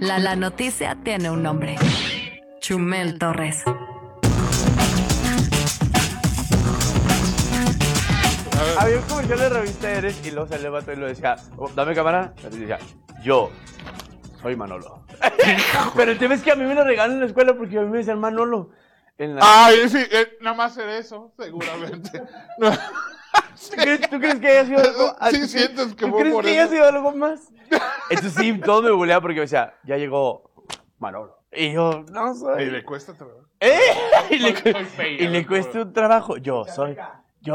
La noticia tiene un nombre. Chumel Torres. Había un comercial de revista Eres y luego salía el vato y lo decía, dame cámara. Y decía, yo soy Manolo. Pero el tema es que a mí me lo regalan en la escuela porque a mí me decían Manolo. Ay, sí, nada más era eso, seguramente. No. Sí. ¿Tú crees que haya sido algo? Sí, sientes que ¿Tú crees que haya sido algo más? Entonces sí, todo me buleaba porque me decía, ya llegó Manolo. Y yo, no soy. Y le cuesta trabajo. Y le cuesta un trabajo. Yo soy. No,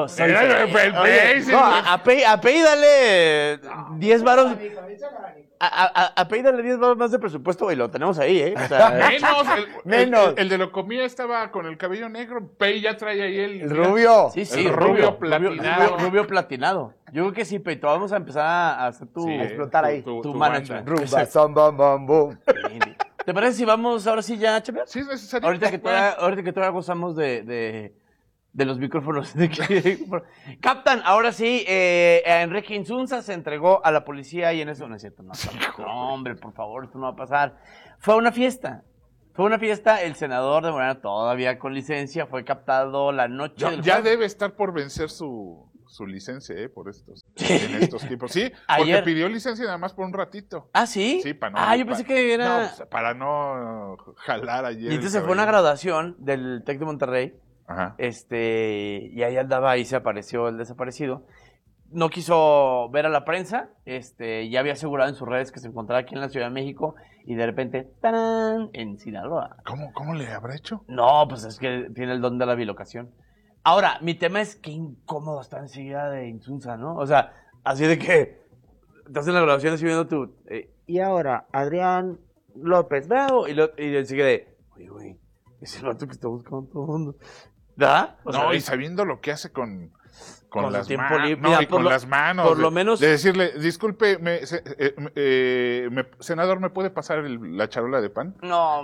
a Pei dale 10 varos. A Pei dale 10 varos más de presupuesto y lo tenemos ahí, ¿eh? O sea, menos. El de Locomía estaba con el cabello negro. Pei ya trae ahí el rubio. Sí, sí, el rubio platinado. Rubio platinado. Yo creo que sí, Pei, vamos a empezar a hacer tu. A explotar ahí. Tu management. Rumba, samba, bambú. ¿Te parece si vamos ahora sí ya a chambear? Sí, es necesario. Ahorita que todavía gozamos de los micrófonos. Captan, ahora sí, a Enrique Insunza se entregó a la policía y en eso no es cierto. No, hombre, por favor, esto no va a pasar. Fue una fiesta, el senador de Morena, todavía con licencia, fue captado la noche del ya jueves. debe estar por vencer su licencia, en estos tiempos. Sí, porque Ayer pidió licencia nada más por un ratito. ¿Ah, sí? Sí, para no. Yo pensé que era. No, pues, para no jalar ayer. Y entonces se fue a una graduación del TEC de Monterrey. Ajá. Y ahí andaba, ahí se apareció el desaparecido. No quiso ver a la prensa, ya había asegurado en sus redes que se encontraba aquí en la Ciudad de México y de repente, ¡tarán!, en Sinaloa. ¿Cómo le habrá hecho? No, pues es que tiene el don de la bilocación. Ahora, mi tema es qué incómodo está enseguida de Insunza, ¿no? O sea, así de que estás en la grabación así viendo tu... y ahora, Adrián López Bravo, y enseguida de, oye, güey, es el vato que está buscando todo el mundo. ¿Da? O sea, y sabiendo lo que hace con las manos. No, y con las manos. Por lo menos. De decirle, disculpe, senador, ¿me puede pasar la charola de pan? No.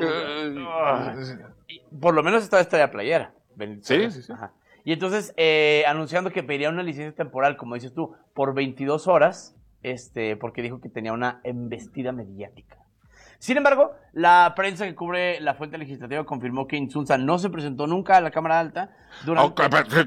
Por lo menos estaba esta de la playera. Sí. Ajá. Y entonces, anunciando que pediría una licencia temporal, como dices tú, por 22 horas, porque dijo que tenía una embestida mediática. Sin embargo, la prensa que cubre la fuente legislativa confirmó que Insunza no se presentó nunca a la Cámara Alta durante...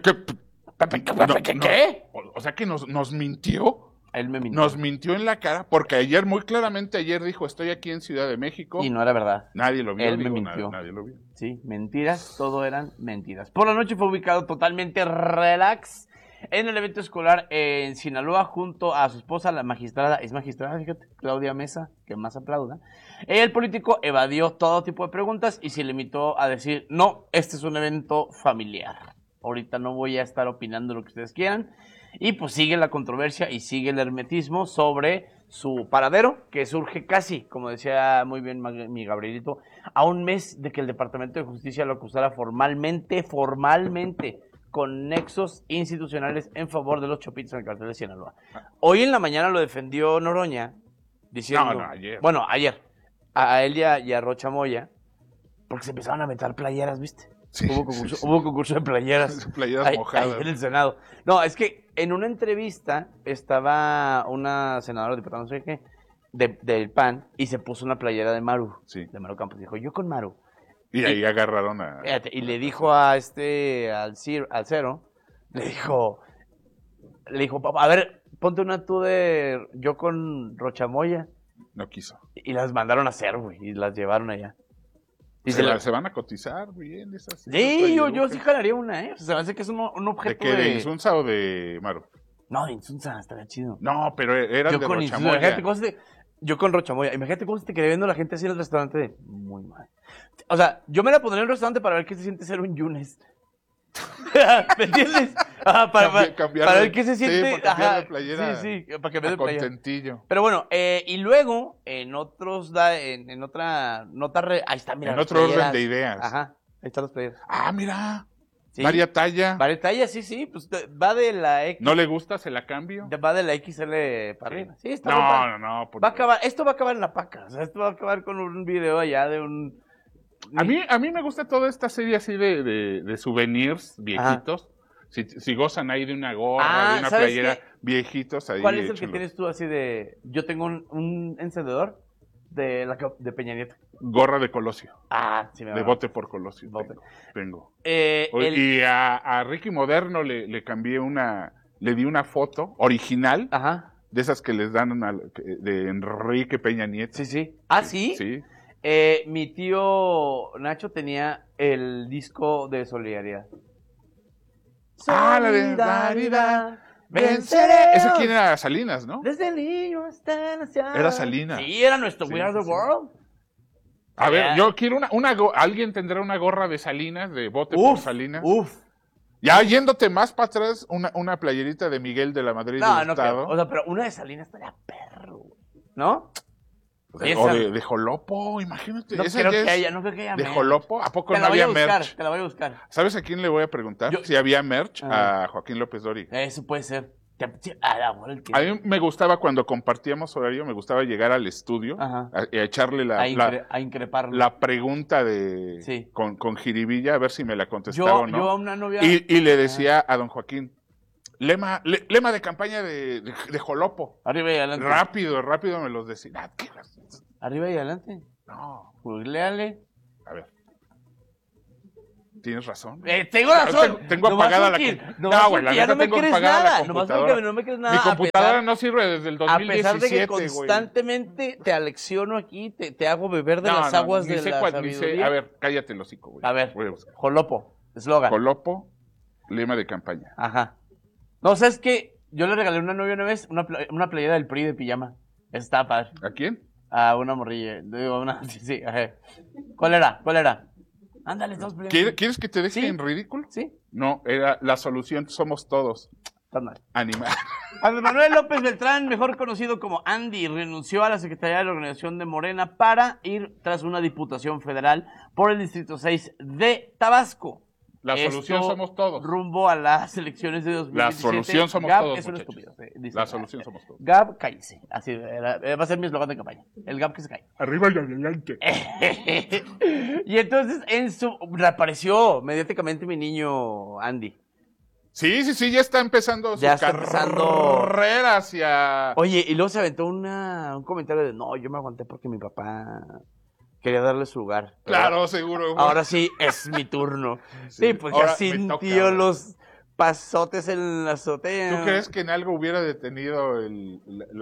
¿Qué? O sea que nos mintió. Él me mintió. Nos mintió en la cara, porque muy claramente dijo, estoy aquí en Ciudad de México. Y no era verdad. Nadie lo vio. Él me mintió. Nadie lo vio. Sí, mentiras, todo eran mentiras. Por la noche fue ubicado totalmente relax en el evento escolar en Sinaloa junto a su esposa, la magistrada, fíjate, Claudia Mesa, que más aplauda. El político evadió todo tipo de preguntas y se limitó a decir, no, este es un evento familiar. Ahorita no voy a estar opinando lo que ustedes quieran. Y pues sigue la controversia y sigue el hermetismo sobre su paradero, que surge casi, como decía muy bien mi Gabrielito, a un mes de que el Departamento de Justicia lo acusara formalmente, con nexos institucionales en favor de los chopitos en el cartel de Sinaloa. Hoy en la mañana lo defendió Noroña, diciendo... No, ayer. Bueno, ayer. A él y a Rocha Moya, porque se empezaron a meter playeras, ¿viste? Sí, Hubo concurso de playeras. Playeras mojadas. Ahí en el Senado. No, es que en una entrevista estaba una senadora, diputada, no sé qué, del PAN, y se puso una playera de Maru. Sí. De Maru Campos. Dijo, yo con Maru. Y ahí agarraron a... Y le dijo al Cero, le dijo, papá, a ver, ponte una tú de yo con Rochamoya. No quiso. Y las mandaron a hacer, güey, y las llevaron allá. Y se van a cotizar bien esas. Sí, yo sí jalaría una, ¿eh? O sea, se me hace que es un objeto ¿De Insunza o de Maru? No, de Insunza, estaría chido. No, pero eran de Rochamoya. Yo con Rochamoya. Imagínate cómo se te quedé viendo la gente así en el restaurante de... Muy mal. O sea, yo me la pondría en el restaurante para ver qué se siente ser un Yunes. ¿Me entiendes? Para ver qué se siente. Sí, para cambiar de playera. Sí, para cambiar de playera. Contentillo. Pero bueno, y luego, en otra nota... Ahí está, mira. En otro orden de ideas. Ajá, ahí están las playeras. Mira. Sí. Varia talla. Varia talla, sí, pues va de la X. ¿No le gusta? ¿Se la cambio? Va de la XL para arriba. Sí, está No. Esto va a acabar en la paca. O sea, esto va a acabar con un video allá de un... A mí me gusta toda esta serie así de souvenirs viejitos. Si gozan ahí de una gorra, de una playera, viejitos ahí. ¿Cuál es el que tienes tú así de... Yo tengo un encendedor de Peña Nieto. Gorra de Colosio. Ah, sí me De va. Vote por Colosio. Vote. Tengo. El- Y a Ricky Moderno le cambié le di una foto original, Ajá, de esas que les dan de Enrique Peña Nieto. sí, sí. ¿Ah, sí? Sí. Mi tío Nacho tenía el disco de Solidaridad. Ah, la de Solidaridad, venceremos. Ese quién era, Salinas, ¿no? Desde el niño hasta la anciana. Era Salinas. Sí, era nuestro Sí, We Are the sí. World. A ver, Ya. yo quiero alguien tendrá una gorra de Salinas, de Vote por Salinas. Uf. Ya yéndote más para atrás, una playerita de Miguel de la Madrid No, del no Estado. creo. O sea, pero una de Salinas estaría perro, ¿no? O esa- de Jolopo, imagínate. No esa creo ya que es haya, no creo que haya ¿De merch. Jolopo? ¿A poco Te no la voy a había buscar, merch? te la voy a buscar. ¿Sabes a quién le voy a preguntar? Yo- Si había merch, Ah. a Joaquín López Dóriga. Eso puede ser. Sí, a la hora el que- A mí me gustaba cuando compartíamos horario, me gustaba llegar al estudio Ajá. a echarle a increparlo. la pregunta de Sí. con jiribilla a ver si me la contestaba o no. Yo a una novia. Y le decía a don Joaquín, lema de campaña de Jolopo. Arriba y adelante. Rápido me los decía. Ah, ¿qué? Arriba y adelante. No, Googleale. a ver. Tienes razón. Tengo razón. Tengo Nomás apagada la porque- computadora. nomás No, güey, la porque ya neta no me tengo crees apagada la nada. Nomás computadora. porque no me crees nada. Mi a computadora pesar- no sirve desde el A pesar de 2017, que güey. constantemente te alecciono aquí, te hago beber de las aguas ni de sé la cuál, ni sé. sabiduría. A ver, cállate el hocico, güey. A ver, Voy a buscar. Jolopo, eslogan. Jolopo, lema de campaña. Ajá. No, ¿sabes qué? Yo le regalé a una novia una vez una playera del PRI de pijama. Esa estaba padre. ¿A quién? A una morrilla. Digo, sí, ajá. ¿Cuál era? Ándale, estamos peleando. ¿Quieres que te deje Sí. en ridículo? Sí, No, era la solución somos todos. estás mal. Animal. Andrés Manuel López Beltrán, mejor conocido como Andy, renunció a la Secretaría de la Organización de Morena para ir tras una diputación federal por el Distrito 6 de Tabasco. La solución Esto somos todos. Rumbo a las elecciones de 2017. La solución somos Gab todos, es un muchachos. estúpido. Dice. La solución somos todos. Gab, cállese. Así va a ser mi eslogan de campaña. El Gab que se cae. Arriba y adelante. Y entonces reapareció mediáticamente mi niño Andy. Sí, ya está empezando Ya su está empezando. carrera hacia... Oye, y luego se aventó un comentario de, no, yo me aguanté porque mi papá quería darle su lugar. Claro, seguro. güey. Ahora sí es mi turno. Sí, Sí, pues ahora ya me sintió toca, güey. los pasotes en la azotea. ¿Tú crees que en algo hubiera detenido el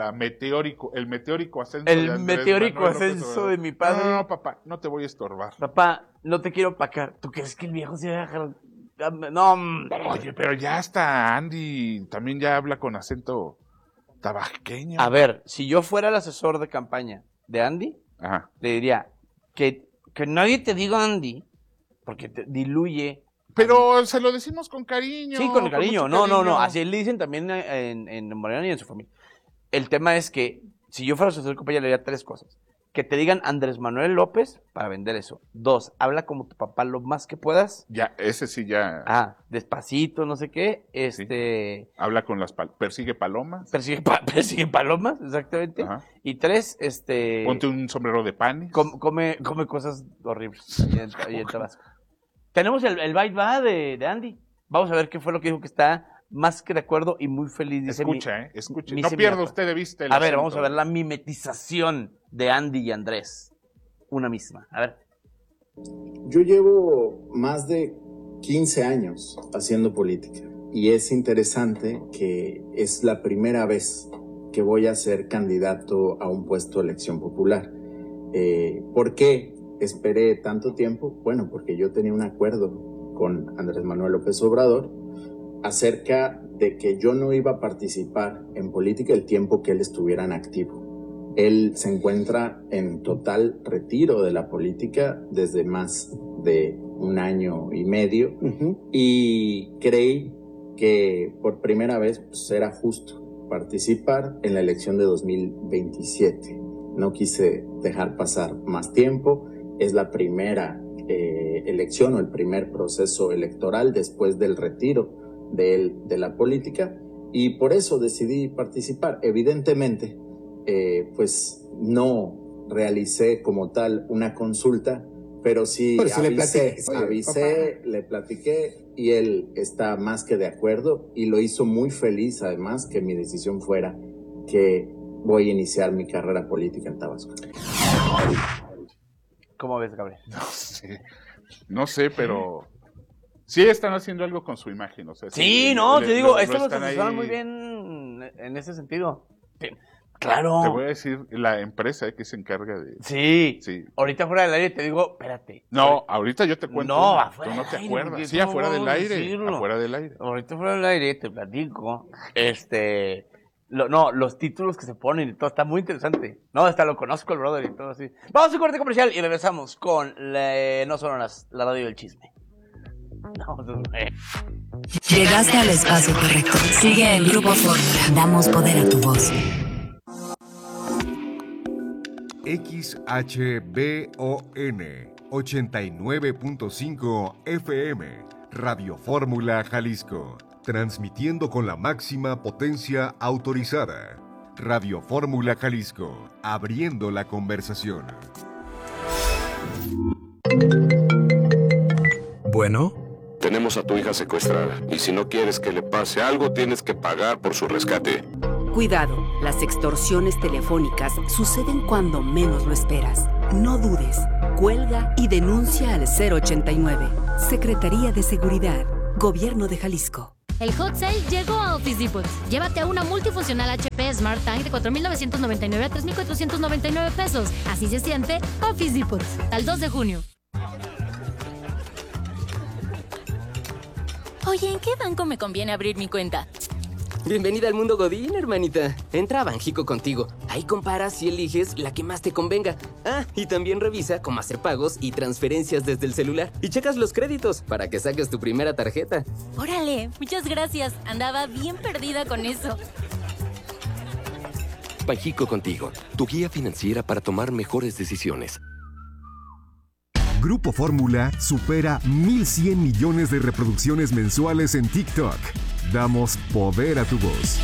meteórico ascenso de El Andrés meteórico Manuel López ascenso Obrador? de mi padre. No, papá, no te voy a estorbar. Papá, no te quiero opacar. ¿Tú crees que el viejo se va a dejar? No, hombre. Oye, pero ya hasta Andy también ya habla con acento tabasqueño. A ver, si yo fuera el asesor de campaña de Andy, Ajá. le diría que nadie te diga Andy, porque te diluye. Pero se lo decimos con cariño. Sí, con cariño. mucho No. cariño. Así le dicen también en Morena y en su familia. El tema es que si yo fuera asesor de campaña, le diría tres cosas. Que te digan Andrés Manuel López para vender eso. 2, habla como tu papá lo más que puedas. Ya, ese sí ya Despacito, no sé qué. habla con persigue palomas. Persigue palomas, exactamente. Ajá. Y 3, Ponte un sombrero de panes. come cosas horribles y en Tabasco. Tenemos el bite va de Andy. Vamos a ver qué fue lo que dijo, que está más que de acuerdo y muy feliz. Dice Escuche. mi No pierda semiapa. usted de vista el A ver, asunto. vamos a ver la mimetización de Andy y Andrés. Una misma. A ver. Yo llevo más de 15 años haciendo política y es interesante que es la primera vez que voy a ser candidato a un puesto de elección popular. ¿Por qué esperé tanto tiempo? Bueno, porque yo tenía un acuerdo con Andrés Manuel López Obrador acerca de que yo no iba a participar en política el tiempo que él estuviera en activo. Él se encuentra en total retiro de la política desde más de 1 año y medio y creí que por primera vez pues, era justo participar en la elección de 2027. No quise dejar pasar más tiempo. Es la primera elección o el primer proceso electoral después del retiro de la política y por eso decidí participar. Evidentemente, pues no realicé como tal una consulta, pero sí avisé, le platiqué y él está más que de acuerdo y lo hizo muy feliz además que mi decisión fuera que voy a iniciar mi carrera política en Tabasco. ¿Cómo ves, Gabriel? No sé, pero sí están haciendo algo con su imagen. O sea, Sí, no, te digo, esto lo asesoran muy bien en ese sentido. Sí, claro. Te voy a decir la empresa que se encarga de... Sí. Sí. Ahorita fuera del aire te digo, espérate. No, ahorita yo te cuento. No, una. afuera Tú no del te aire, acuerdas. porque Sí, no afuera del vamos a aire. decirlo. Afuera del aire. Ahorita fuera del aire te platico. No, los títulos que se ponen y todo, está muy interesante. No, hasta lo conozco el brother y todo así. Vamos a un corte comercial y regresamos con No Sonoras, la radio del chisme. No, Llegaste al espacio correcto. Sigue en Grupo Fórmula. Damos poder a tu voz. XHBON 89.5 FM, Radio Fórmula Jalisco, transmitiendo con la máxima potencia autorizada. Radio Fórmula Jalisco, abriendo la conversación. Bueno. Tenemos a tu hija secuestrada y si no quieres que le pase algo, tienes que pagar por su rescate. Cuidado, las extorsiones telefónicas suceden cuando menos lo esperas. No dudes, cuelga y denuncia al 089. Secretaría de Seguridad, Gobierno de Jalisco. El hot sale llegó a Office Depot. Llévate a una multifuncional HP Smart Tank de 4,999 a 3,499 pesos. Así se siente Office Depot. Al 2 de junio. Oye, ¿en qué banco me conviene abrir mi cuenta? Bienvenida al mundo Godín, hermanita. Entra a Banjico contigo. Ahí comparas y eliges la que más te convenga. Ah, y también revisa cómo hacer pagos y transferencias desde el celular. Y checas los créditos para que saques tu primera tarjeta. Órale, muchas gracias. Andaba bien perdida con eso. Banjico contigo, tu guía financiera para tomar mejores decisiones. Grupo Fórmula supera 1,100 millones de reproducciones mensuales en TikTok. Damos poder a tu voz.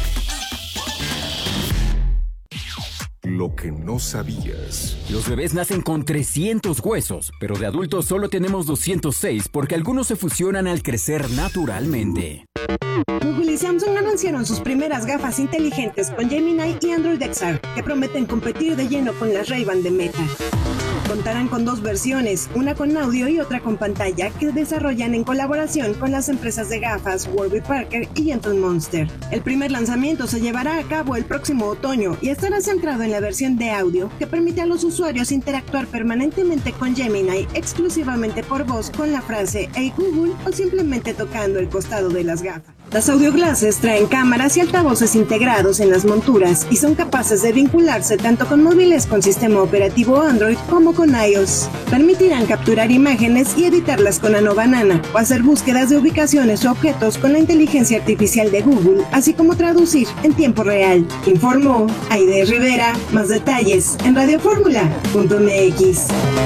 Lo que no sabías. Los bebés nacen con 300 huesos, pero de adultos solo tenemos 206 porque algunos se fusionan al crecer naturalmente. Google y Samsung anunciaron sus primeras gafas inteligentes con Gemini y Android XR, que prometen competir de lleno con las Ray-Ban de Meta. Contarán con dos versiones, una con audio y otra con pantalla, que desarrollan en colaboración con las empresas de gafas Warby Parker y Gentle Monster. El primer lanzamiento se llevará a cabo el próximo otoño y estará centrado en la versión de audio, que permite a los usuarios interactuar permanentemente con Gemini exclusivamente por voz con la frase "Hey Google" o simplemente tocando el costado de las gafas. Las audio glasses traen cámaras y altavoces integrados en las monturas y son capaces de vincularse tanto con móviles con sistema operativo Android como con iOS. Permitirán capturar imágenes y editarlas con Nano Banana o hacer búsquedas de ubicaciones o objetos con la inteligencia artificial de Google, así como traducir en tiempo real. Informó Aide Rivera. Más detalles en radioformula.mx.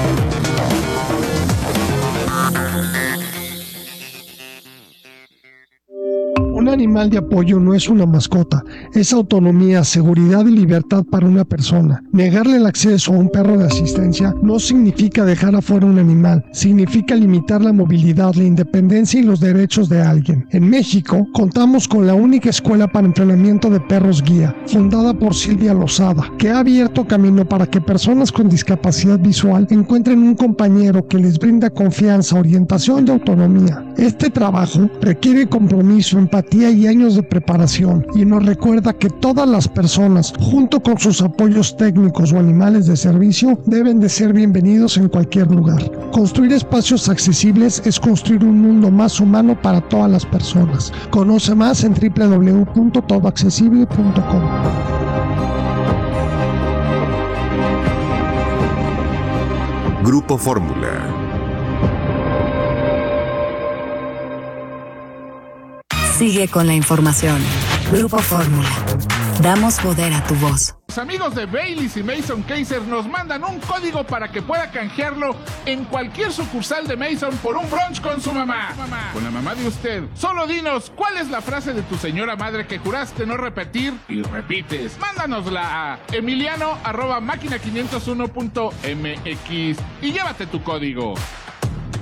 Un animal de apoyo no es una mascota, es autonomía, seguridad y libertad para una persona. Negarle el acceso a un perro de asistencia no significa dejar afuera un animal, significa limitar la movilidad, la independencia y los derechos de alguien. En México, contamos con la única escuela para entrenamiento de perros guía, fundada por Silvia Lozada, que ha abierto camino para que personas con discapacidad visual encuentren un compañero que les brinda confianza, orientación y autonomía. Este trabajo requiere compromiso, empatía y años de preparación, y nos recuerda que todas las personas, junto con sus apoyos técnicos o animales de servicio, deben de ser bienvenidos en cualquier lugar. Construir espacios accesibles es construir un mundo más humano para todas las personas. Conoce más en www.todoaccesible.com. Grupo Fórmula. Sigue con la información. Grupo Fórmula. Damos poder a tu voz. Los amigos de Baileys y Mason Kaiser nos mandan un código para que pueda canjearlo en cualquier sucursal de Mason por un brunch con su mamá. Con la mamá de usted. Solo dinos cuál es la frase de tu señora madre que juraste no repetir y repites. Mándanosla a emiliano@máquina501.mx y llévate tu código.